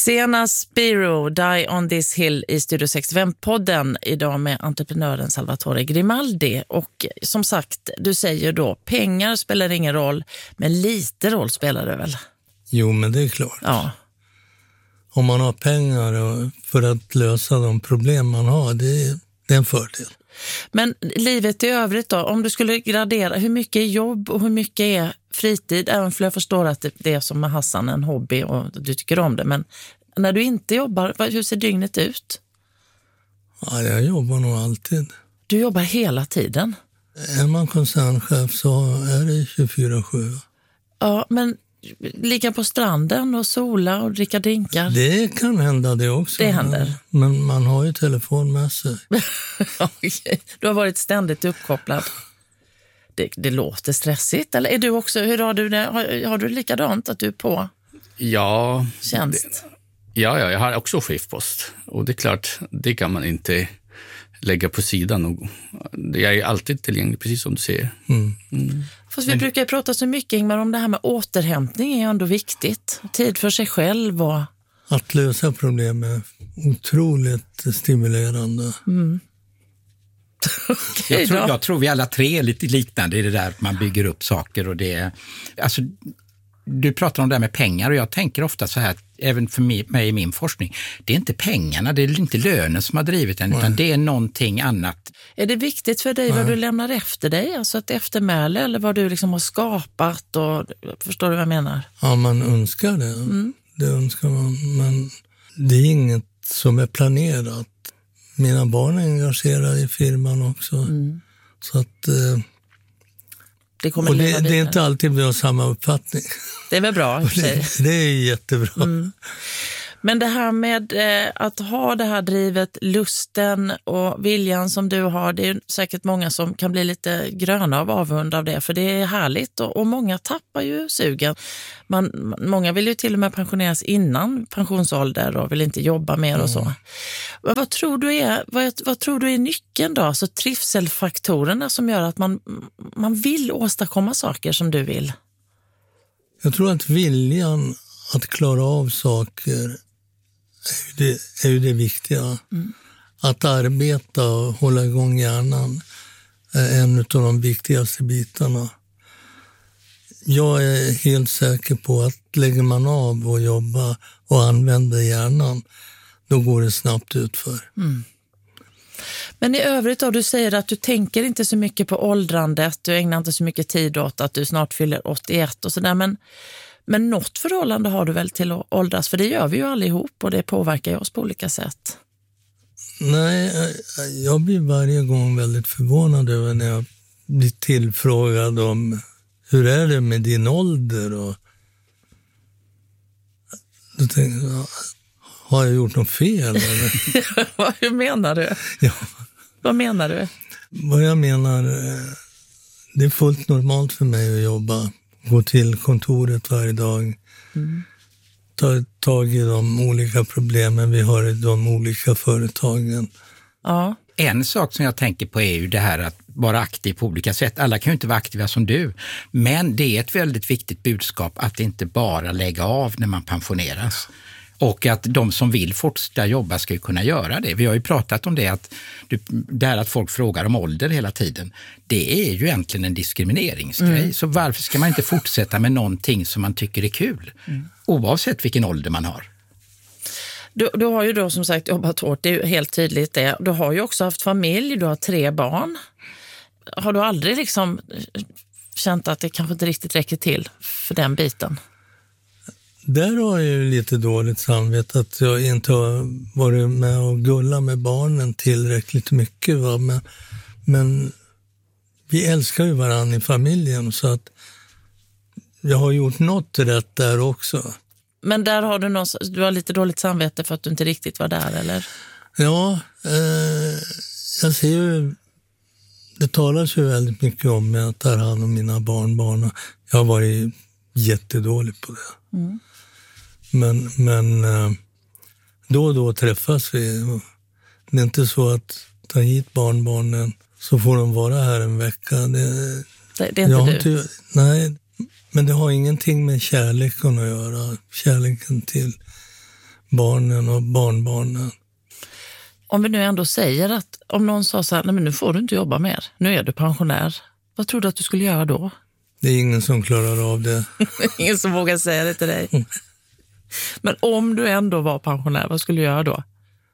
Sena Spiro, Die on this hill i Studio 65-podden idag med entreprenören Salvatore Grimaldi. Och som sagt, du säger då, pengar spelar ingen roll, men lite roll spelar det väl? Jo, men det är klart. Ja. Om man har pengar för att lösa de problem man har, det är en fördel. Men livet i övrigt då, om du skulle gradera, hur mycket är jobb och hur mycket är fritid? Även för jag förstår att det är som med Hassan en hobby och du tycker om det. Men när du inte jobbar, hur ser dygnet ut? Ja, jag jobbar nog alltid. Du jobbar hela tiden? Är man koncernchef så är det 24/7. Ja, men ligga på stranden och sola och dricka drinkar? Det kan hända det också. Det händer. Men man har ju telefon med sig. Okay. Du har varit ständigt uppkopplad. Det låter stressigt. Eller är du också, hur har du det? Har du likadant att du är på tjänst? Ja, jag har också skiftpost. Och det är klart, det kan man inte lägga på sidan. Jag är alltid tillgänglig, precis som du säger. Fast vi brukar prata så mycket, Ingmar, om det här med återhämtning är ändå viktigt. Tid för sig själv och... Att lösa problem är otroligt stimulerande. Okay, jag tror vi alla tre är lite liknande i det där att man bygger upp saker och det... Alltså, du pratar om det här med pengar och jag tänker ofta så här, även för mig i min forskning, det är inte pengarna, det är inte lönen som har drivit den, utan det är någonting annat. Är det viktigt för dig vad du lämnar efter dig? Alltså ett eftermäle eller vad du liksom har skapat? Och, förstår du vad jag menar? Ja, man önskar det. Det önskar man, men det är inget som är planerat. Mina barn är engagerade i firman också. Så att... Det är inte alltid vi har samma uppfattning. Det är väl bra. Det är jättebra. Men det här med att ha det här drivet, lusten och viljan som du har, det är säkert många som kan bli lite gröna av avund av det, för det är härligt och många tappar ju sugen. Många vill ju till och med pensioneras innan pensionsålder och vill inte jobba mer och så. Vad tror du är nyckeln då? Så trivselfaktorerna som gör att man vill åstadkomma saker som du vill? Jag tror att viljan att klara av saker är ju det viktiga. Att arbeta och hålla igång hjärnan är en av de viktigaste bitarna. Jag är helt säker på att lägger man av och jobba och använder hjärnan, då går det snabbt utför. Men i övrigt då, du säger att du tänker inte så mycket på åldrandet, du ägnar inte så mycket tid åt att du snart fyller 81 och sådär, men något förhållande har du väl till att åldras? För det gör vi ju allihop och det påverkar ju oss på olika sätt. Nej, jag blir varje gång väldigt förvånad över när jag blir tillfrågad om hur är det med din ålder? Och då tänker jag, har jag gjort något fel? Eller? Hur menar du? Ja. Vad menar du? Vad jag menar, det är fullt normalt för mig att jobba. Gå till kontoret varje dag. Ta tag i de olika problemen vi har i de olika företagen. Ja. En sak som jag tänker på är ju det här att vara aktiv på olika sätt. Alla kan ju inte vara aktiva som du. Men det är ett väldigt viktigt budskap att inte bara lägga av när man pensioneras. Och att de som vill fortsätta jobba ska ju kunna göra det. Vi har ju pratat om det att folk frågar om ålder hela tiden. Det är ju egentligen en diskrimineringsgrej. Så varför ska man inte fortsätta med någonting som man tycker är kul? Oavsett vilken ålder man har. Du har ju då som sagt jobbat hårt, det är ju helt tydligt det. Du har ju också haft familj, du har 3 barn. Har du aldrig liksom känt att det kanske inte riktigt räcker till för den biten? Där har jag ju lite dåligt samvete att jag inte har varit med och gullat med barnen tillräckligt mycket. Va? Men vi älskar ju varandra i familjen så att jag har gjort något rätt där också. Men där har du har lite dåligt samvete för att du inte riktigt var där, eller? Ja, jag ser ju, det talas ju väldigt mycket om att ta hand om mina barnbarn. Jag har varit jättedålig på det. Men då och då träffas vi. Det är inte så att ta hit barnbarnen så får de vara här en vecka. Det är inte du? Nej, men det har ingenting med kärleken att göra. Kärleken till barnen och barnbarnen. Om vi nu ändå säger att om någon sa så här, nej men nu får du inte jobba mer, nu är du pensionär. Vad tror du att du skulle göra då? Det är ingen som klarar av det. Ingen som vågar säga det till dig. Men om du ändå var pensionär, vad skulle du göra då?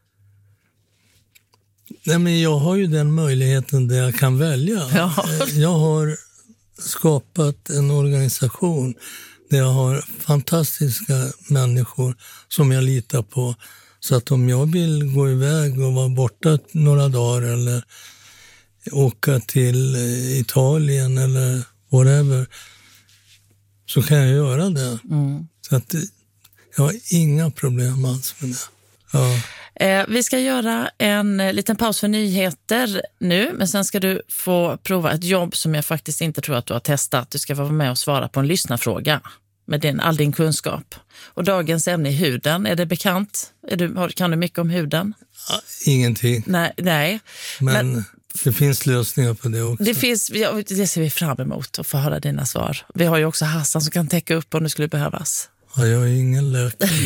Nej, men jag har ju den möjligheten där jag kan välja. Ja. Jag har skapat en organisation där jag har fantastiska människor som jag litar på. Så att om jag vill gå iväg och vara borta några dagar eller åka till Italien eller whatever, så kan jag göra det. Så att jag har inga problem alls med det. Ja. Vi ska göra en liten paus för nyheter nu, men sen ska du få prova ett jobb som jag faktiskt inte tror att du har testat. Du ska vara med och svara på en lyssnarfråga med all din kunskap. Och dagens ämne är huden. Är det bekant? Kan du mycket om huden? Ja, ingenting. Nej. Men det finns lösningar på det också. Det ser vi fram emot att få höra dina svar. Vi har ju också Hassan som kan täcka upp om det skulle behövas. Ja, jag är ingen läkare.